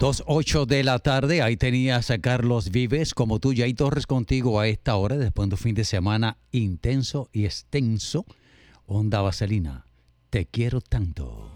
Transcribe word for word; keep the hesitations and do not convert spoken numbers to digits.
dos ocho de la tarde, ahí tenías a Carlos Vives, como tú, Jay Torres contigo a esta hora, después de un fin de semana intenso y extenso. Onda Vaselina, te quiero tanto.